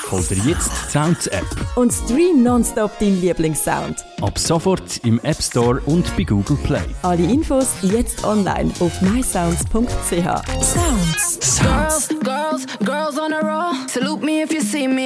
Hol dir jetzt die Sounds-App. Und stream nonstop deinen Lieblingssound. Ab sofort im App Store und bei Google Play. Alle Infos jetzt online auf mysounds.ch. Sounds. Girls on a roll. Salute me if you see me.